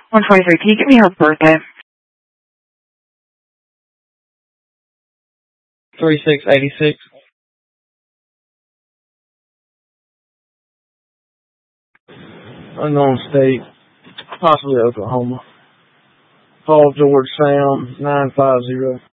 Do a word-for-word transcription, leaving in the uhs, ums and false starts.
one twenty-three. Can you give me her birthday? three six eighty-six. Unknown state. Possibly Oklahoma. Paul George Sam nine five zero.